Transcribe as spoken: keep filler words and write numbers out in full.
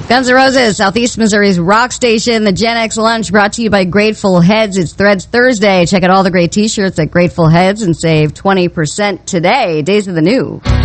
Guns N' Roses, Southeast Missouri's rock station. The Gen X Lunch brought to you by Grateful Heads. It's Threads Thursday. Check out all the great t-shirts at Grateful Heads and save twenty percent today. Days of the New.